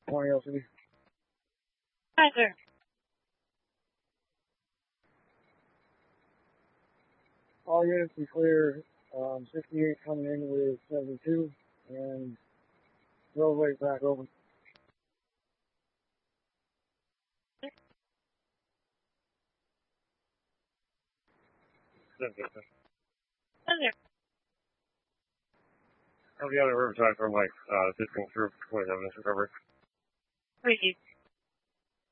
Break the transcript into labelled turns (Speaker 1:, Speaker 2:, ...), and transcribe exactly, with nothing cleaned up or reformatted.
Speaker 1: twenty L C.
Speaker 2: Hi, sir.
Speaker 1: All units be clear. Um, sixty-eight coming in with seventy-two, and roadway back open.
Speaker 2: Yes, sir.
Speaker 3: I'll be on the riverside from like uh, fifteen through twenty-seven is recovery.
Speaker 2: Thank you.